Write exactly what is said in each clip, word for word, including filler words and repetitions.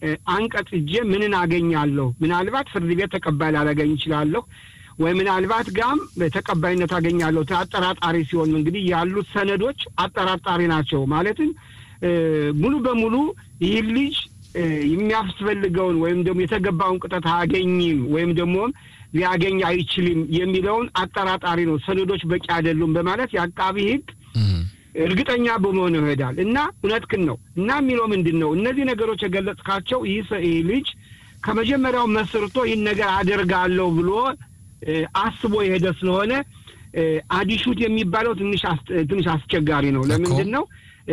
አንቀጽ እጄ ምንን አገኛለሁ ምናልባት ፍርድ ቤት ተቀባይ ላገኝ ይችላልሁ ወይ ምናልባት ጋም ተቀባይነት አገኛለሁ ተአጠራጣሪ ሲሆን እንግዲህ ያሉት ሰነዶች አጠራጣሪ ናቸው ማለትም ሙሉ በሙሉ ይህ ልጅ የሚያስፈልገውን ወይም ደግሞ የተገባውን ቅጣት አገኝም ወይም ደግሞ ሊያገኝ አይችልም የሚለውን አጠራጣሪ ነው ሰነዶች በቂ አይደሉም በማለት ያቃቢ ህግ እርግጠኛ በመሆን ይሄዳል እና እውነትክን ነው እና የሚለው ምንድነው እነዚህ ነገሮች የገለጽካቸው ይህ ልጅ ከመጀመሪያው መስርቶ ይህን ነገር አደርጋለሁ ብሎ አስቦ የሄደ ስለሆነ አዲሹት የሚባለው ትንሽ ትንሽ አስቸጋሪ ነው ለምንድነው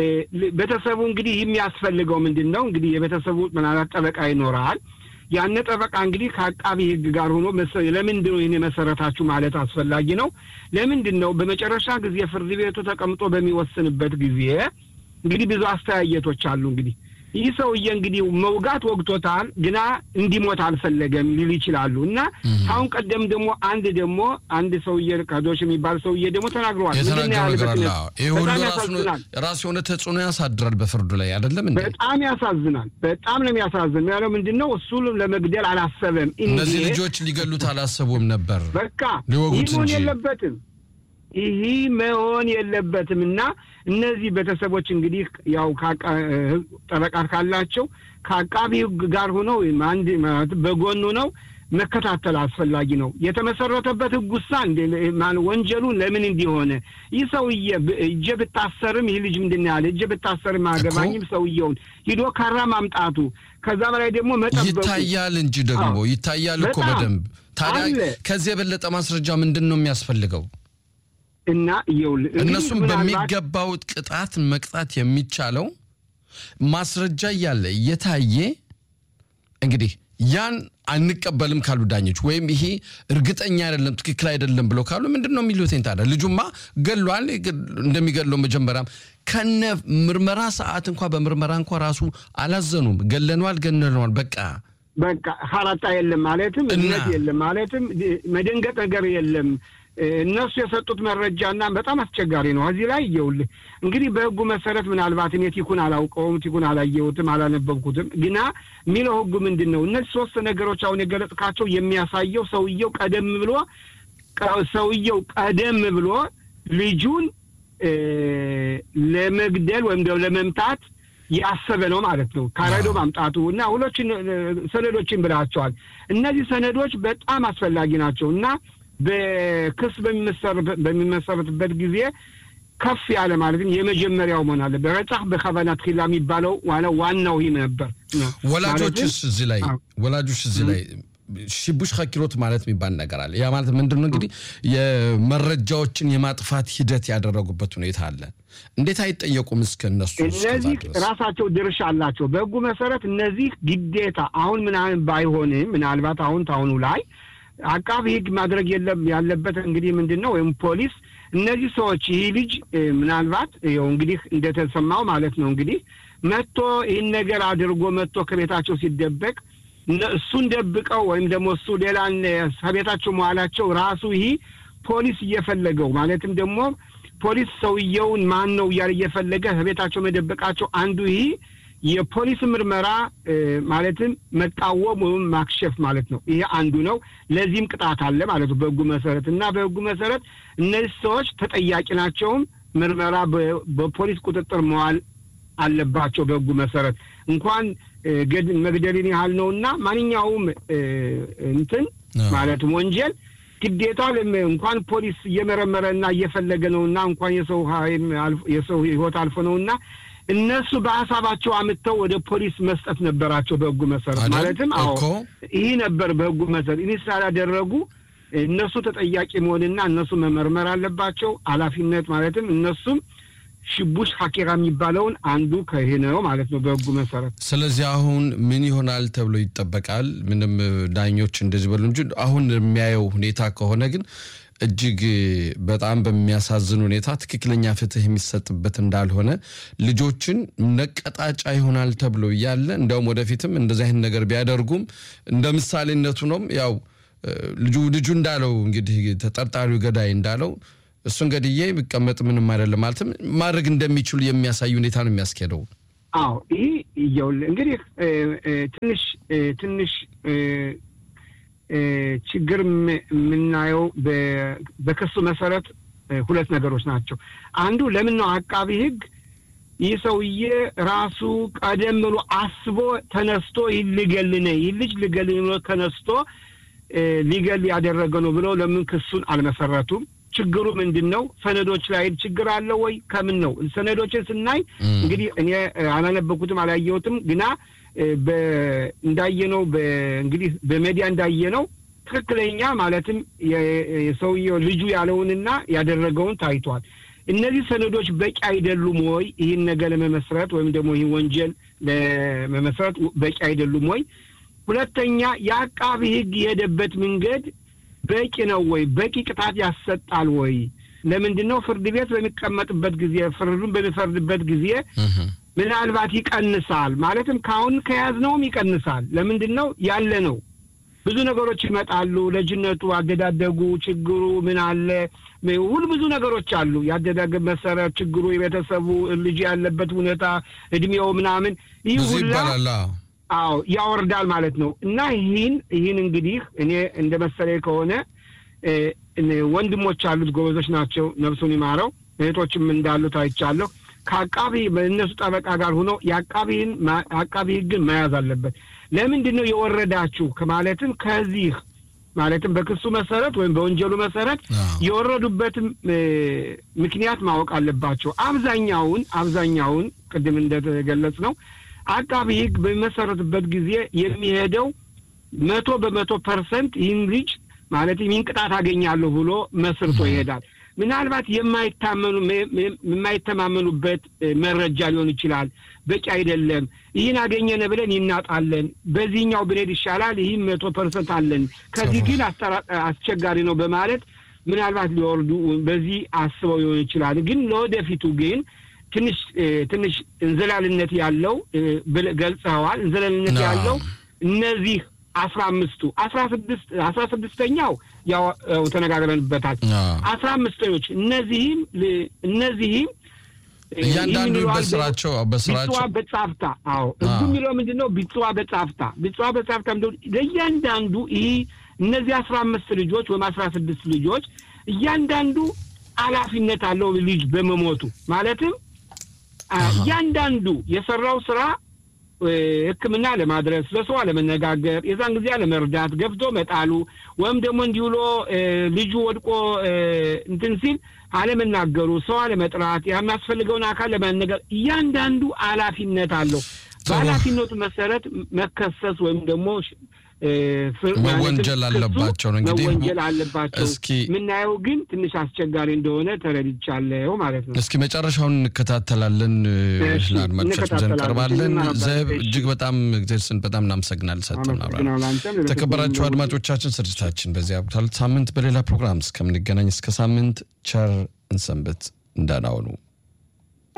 በተሰቡ እንግዲህ የሚያስፈልገው ምንድነው እንግዲህ የበተሰቡ ምናልባት ጠበቃ ይኖራል ያን ጠበቃ እንግዲህ ከአቃቢ ህግ ጋር ሆኖ ለምንድነው ይሄን መሰረታችሁ ማለት አስፈልጊ ነው ለምንድነው በመጨረሻ ጊዜ ፍርድ ቤቱ ተቀምጦ በሚወስንበት ጊዜ እንግዲህ ብዙ አስተያየቶች አሉ እንግዲህ ይህ ሰውዬ እንግዲህ መውጋት ወግቶታል ግና እንዲሞት አልፈለገም ሊል ይችላሉ እና አሁን ቀደም ደግሞ አንድ ደግሞ አንድ ሰውዬ ካዶሽ የሚባል ሰውዬ ደግሞ ተናግሯል ምንድነው ያልበትነ ይሁሉ ራሱ ራሱ ሆነ ተጽዕኖ ያሳድራል በፍርዱ ላይ አይደለም እንዴ በጣም ያሳዝናል በጣም ነው የሚያሳዝነው ያለው ምንድነው እሱ ለመግደል አላሰበም እነዚህ ልጆች ሊገሉት አላሰቡም ነበር በቃ ይሁን የለበትም ይሄ መሆን የለበትምና እነዚህ ቤተሰቦች እንግዲህ ያው ጠበቃ ካላቸው ከአቃቢ ጋር ሆነው አንድ በጎኑ ነው መከታተል አስፈልጊ ነው የተመሰረተበት ህጉሳ ማን ወንጀሉ ለምን እንዲሆነ ይሰውዬ እጄ በታሰርም ይህ ልጅ ምንድነው ያለ እጄ በታሰርም አገባኝም ሰውየውን ሂዶ ካራ ማምጣቱ ከዛ በላይ ደግሞ መጠበቁ ይታያል እንጂ ደግሞ ይታያል እኮ በደንብ ታዲያ ከዚህ የበለጠ ማስረጃ ምንድነው የሚያስፈልገው እና ይውል እነሱም በሚገባው ቅጣት መቅጣት የሚቻለው ማስረጃ ያለ የታየ እንግዲህ ያን አንቀበልም ካሉ ዳኞች ወይም ይሄ እርግጠኛ አይደለም ትክክል አይደለም ብለው ካሉ ምንድነው የሚሉት እንታዳ ልጁማ ገሏል እንደሚገለው መጀመሪያም ከነ ምርመራ ሰዓት እንኳን በምርመራ እንኳን ራሱ አላዘኑም ገለኗል ገነኗል በቃ በቃ ሐራታ የለም ማለትም እነት የለም ማለትም መደንገጥ ነገር የለም እነሱ የሰጡት መረጃና በጣም አስቸጋሪ ነው እዚህ ላይ ይውል እንግዲህ በህጉ መሰረት ምናልባት እኔ ቲኩን አላውቀውም ቲኩን አላየሁትም አላነበብኩትም ግና ሚለው ህጉ ምንድነው እነዚህ ሶስት ነገሮች አሁን የገለጽካቸው የሚያሳየው ሰውየው ቀደም ብሎ ሰውየው ቀደም ብሎ ልጁን ለመግደል ወይም ደግሞ ለመምታት ያሰበ ነው ማለት ነው ካራዶ ማምጣቱና ሁሎችን ሰነዶችን ብላቸዋል እነዚህ ሰነዶች በጣም አስፈላጊ ናቸውና በክስ በሚመሰረትበት ጊዜ ከፍ ያለ ማለት ነው የመጀመሪያው መሆን አለ በረጻህ በኸባናት ኺላ የሚባለው ዋና ዋናው ይሄ ነበር ወላጆችስ እዚህ ላይ ወላጆች እዚህ ላይ ሽቡሽ ኸኪሮት ማለት የሚባል ነገር አለ ያ ማለት ምንድነው እንግዲህ የመረጃዎችን የማጥፋት ሂደት ያደረጉበት ሁኔታ አለ እንዴት አይጠየቁም እስከነሱ እነዚህ ራሳቸው ድርሻ አላቸው በህጉ መሰረት እነዚህ ግዴታ አሁን ምናምን ባይሆንም ምናልባት አሁን ታውኑ ላይ አቃቢ ህግ ማድረግ የለም ያለበት እንግዲህ ምንድነው ወይም ፖሊስ እነዚህ ሰዎች ይሄ ልጅ ምናልባት ይው እንግዲህ እንደተሰማው ማለት ነው እንግዲህ መጥቶ ይሄን ነገር አድርጎ መጥቶ ከቤታቸው ሲደበቅ እሱን ደብቀው ወይም ደግሞ እሱ ሌላን ሰቤታቸው መዋላቸው ራሱ ይሄ ፖሊስ እየፈለገው ማለትም ደግሞ ፖሊስ ሰውየውን ማን ነው ያለ እየፈለገ ሰቤታቸው መደበቃቸው አንዱ ይሄ የፖሊስ ምርመራ ማለትም መቃወም ወይም ማክሸፍ ማለት ነው ይሄ አንዱ ነው ለዚህም ቅጣት አለ ማለት ነው በህጉ መሰረትና በህጉ መሰረት እነዚህ ሰዎች ተጠያቂ ናቸው ምርመራ በፖሊስ ቁጥጥር መዋል አለባቸው በህጉ መሰረት እንኳን መግደልን ያህል ነውና ማንኛውም እንትን ማለት ወንጀል ግዴታ እንኳን ፖሊስ እየመረመረና እየፈለገ ነውና እንኳን የሰው የሰው ህይወት አልፎ ነውና እነሱ በሐሳባቸው አመጣው ወደ ፖሊስ መስጠት ነበራቸው በህጉ መሰረት ማለትም አዎ ይሄ ነበር በህጉ መሰረት እኔ ስላደረጉ እነሱ ተጠያቂ መሆንና እነሱ መመርመር አለባቸው አላፊነት ማለትም እነሱም ሽቡሽ ሐቂራ የሚባለውን አንዱ ከሄነው ማለት ነው በህጉ መሰረት ስለዚህ አሁን ምን ይሆናል ተብሎ ይተበቃል ምንም ዳኞች እንደዚህ በሉ እንጂ አሁን የሚያየው ሁኔታ ከሆነ ግን እጅግ በጣም በሚያሳዝን ሁኔታ ትክክለኛ ፍትህ የሚሰጥበት እንዳልሆነ ልጆችን ነቀጣጫ ይሆናል ተብሎ ያለ እንደውም ወደፊትም እንደዚህ አይነት ነገር ቢያደርጉም እንደምሳሌነቱ ነው ያው ልጁ ልጁ እንዳለው እንግዲህ ተጠርጣሪው ገዳይ እንዳለው እሱ እንግዲህ ይቀመጥ ምንም አይደለም ማለትም ማድረግ እንደሚችሉ የሚያሳይ ሁኔታ ነው የሚያስከደው አዎ ይሄ ይኸውልህ እንግዲህ ትንሽ ትንሽ ችግር ምናየው በከሱ መሰረት ሁለት ነገሮች ናቸው አንዱ ለምን ነው አቃቢ ህግ ይሰውዬ ራሱ ቀደም ብሎ አስቦ ተነስቶ ይልገልነ ይልጅ ልገልነ ተነስቶ ሊገል ያደረገው ነው ብሎ ለምን ክሱን አልመሰረቱም ችግሩ ምንድነው ሰነዶች ላይ ችግር አለ ወይ ከምን ነው ሰነዶችን ስናይ እንግዲህ እኔ አላነበኩትም አላየሁትም ግና በእንዳየነው በእንግዲህ በሚዲያ እንዳየነው ትክክለኛ ማለትም የሰውየው ልጁ ያለውንና ያደረገውን ታይቷል እነዚህ ሰነዶች በቂ አይደሉም ወይ ይሄን ነገር ለመመስረት ወይም ደግሞ ይሄ ወንጀል ለመመስረት በቂ አይደሉም ወይ ሁለተኛ ያቃቢ ህግ የሄደበት መንገድ በቂ ነው ወይ በቂ ቅጣት ያሰጣል ወይ ለምንድነው ፍርድ ቤት በሚቀመጥበት ጊዜ ፍርዱን በሚፈርድበት ጊዜ ምናልባት ይቀንሳል ማለትም ካሁን ከያዝነውም ይቀንሳል ለምንድነው ያለ ነው ብዙ ነገሮች ይመጣሉ ለጅነቱ አደዳደጉ ችግሩ ምን አለ ሁሉ ብዙ ነገሮች አሉ ያደዳደግ መሰረት ችግሩ የቤተሰቡ ልጅ ያለበት ሁኔታ እድሜው ምናምን ይሁላ አዎ ያወርዳል ማለት ነው እና ይሄን ይሄን እንግዲህ እኔ እንደመሰለኝ ከሆነ ወንድሞች አሉት ጎበዞች ናቸው ነፍሱን ይማረው እህቶችም እንዳሉት አይቻለሁ ከአቃቢ በእነሱ ጠበቃ ጋር ሆኖ ያቃቢን አቃቢ ግን መያዝ አለበት ለምንድነው የወረዳችሁ ከማለትም ከዚህ ማለትም በክሱ መሰረት ወይም በወንጀሉ መሰረት የወረዱበት ምክንያት ማወቅ አለባቸው አብዛኛውን አብዛኛውን ቅድም እንደተገለጸው አቃቢ ህግ በመሰረትበት ጊዜ የሚሄደው መቶ በመቶ ፐርሰንት ይህን ልጅ ማለት ይንቅጣት አገኛለሁ ብሎ መስርቶ ይሄዳል ምናልባት የማይታመኑ የማይተማመኑበት መረጃ ሊሆን ይችላል በቂ አይደለም ይሄን አገኘነ ብለን ይናጣለን በዚህኛው ብሬድ ይሻላል ይሄ መቶ ፐርሰንት አለን ከዚህ ግን አስቸጋሪ ነው በማለት ምናልባት ሊወርዱ በዚህ አስበው ይሆን ይችላል ግን ለወደፊቱ ግን ትንሽ ትንሽ እንዘላልነት ያለው ገልጸዋል እንዘላልነት ያለው እነዚህ አስራ አምስቱ አስራ ስድስት አስራ ስድስተኛው ያው ተነጋግረንበታል አስራ አምስተኞች እነዚህም እነዚህም ያንዳንዱ በስራቸው በስራቸው ቢጽዋ በጻፍታ አዎ እሱ የሚለው ምንድነው ቢጽዋ በጻፍታ ቢጽዋ በጻፍታ እንደው ለያንዳንዱ ይሄ እነዚህ አስራ አምስት ልጆች ወይ አስራ ስድስት ልጆች ያንዳንዱ አላፊነት አለው ልጅ በመሞቱ ማለትም ያንዳንዱ የሰራው ስራ ህክምና ለማድረስ ለሰው ለመነጋገር የዛን ጊዜ ለመርዳት ገብቶ መጣሉ ወይም ደግሞ እንዲውሎ ልጁ ወድቆ እንትን ሲል አለመናገሩ ሰው አለመጥራት ያማስፈልገውን አካል ለማነጋገር ያንዳንዱ አላፊነት አለው ባላፊነቱ መሰረት መከሰስ ወይም ደግሞ ወንጀል አለባቸው ነው እንግዲህ ወንጀል አለባቸው ምን ናየው ግን ትንሽ አስቸጋሪ እንደሆነ ተረድቻለሁ ማለት ነው እስኪ መጨረሻውን እንከታተላለን ለአድማጮቻችን ቀርባለን ዘብ እጅግ በጣም እግዚአብሔርን በጣም እናመሰግናለን ሰጥተና ተከበራችሁ አድማጮቻችን ስርጭታችን በዚህ አብታል ሳምንት በሌላ ፕሮግራም እስከምንገናኝ እስከ ሳምንት ቸር እንሰንበት እንዳናውኑ